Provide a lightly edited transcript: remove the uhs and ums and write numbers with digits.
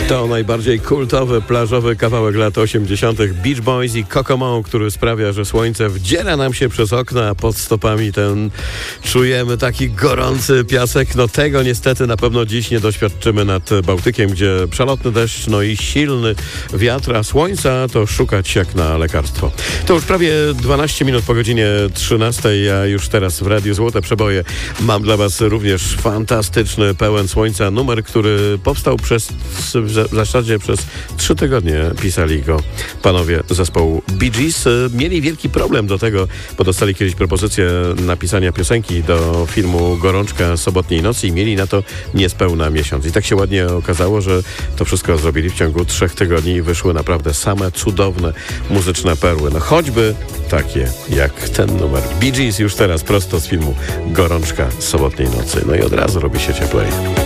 To najbardziej kultowy, plażowy kawałek lat 80. Beach Boys i Kokomo, który sprawia, że słońce wdziera nam się przez okna, a pod stopami czujemy taki gorący piasek. No tego niestety na pewno dziś nie doświadczymy nad Bałtykiem, gdzie przelotny deszcz, no i silny wiatr, a słońca to szukać jak na lekarstwo. To już prawie 12 minut po godzinie 13. Ja już teraz w Radiu Złote Przeboje mam dla Was również fantastyczny, pełen słońca numer, który powstał w zasadzie przez 3 tygodnie pisali go panowie zespołu Bee Gees. Mieli wielki problem do tego, bo dostali kiedyś propozycję napisania piosenki do filmu Gorączka sobotniej nocy i mieli na to niespełna miesiąc. I tak się ładnie okazało, że to wszystko zrobili w ciągu 3 tygodni i wyszły naprawdę same cudowne muzyczne perły. No choćby takie jak ten numer. Bee Gees już teraz prosto z filmu Gorączka sobotniej nocy. No i od razu robi się cieplej.